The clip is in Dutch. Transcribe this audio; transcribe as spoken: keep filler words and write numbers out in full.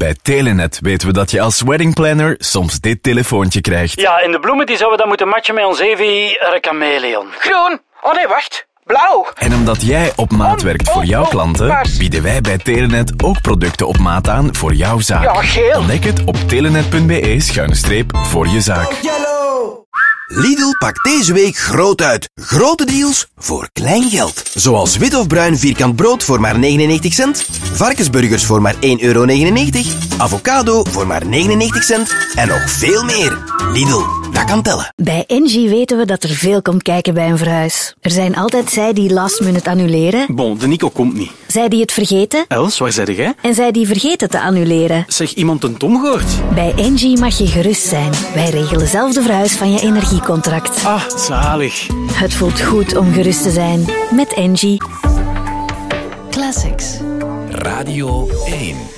Bij Telenet weten we dat je als weddingplanner soms dit telefoontje krijgt. Ja, en de bloemen die zouden dan moeten matchen met ons Evi chameleon. Groen. Oh nee, wacht. Blauw. En omdat jij op maat werkt voor jouw klanten, bieden wij bij Telenet ook producten op maat aan voor jouw zaak. Ja, geel. Ontdek het op telenet.be schuine streep voor je zaak. Lidl pakt deze week groot uit. Grote deals voor klein geld. Zoals wit of bruin vierkant brood voor maar negenennegentig cent, varkensburgers voor maar één euro negenennegentig, avocado voor maar negenennegentig cent en nog veel meer. Lidl, dat kan tellen. Bij Engie weten we dat er veel komt kijken bij een verhuis. Er zijn altijd zij die last minute annuleren, Bon, de Nico komt niet. zij die het vergeten Els, waar zei jij? en zij die vergeten te annuleren. Zeg, iemand een Tom gehoord? Bij Engie mag je gerust zijn. Wij regelen zelf de verhuis van je energiecontract. Ah, zalig. Het voelt goed om gerust te zijn met Engie. Classics. Radio één.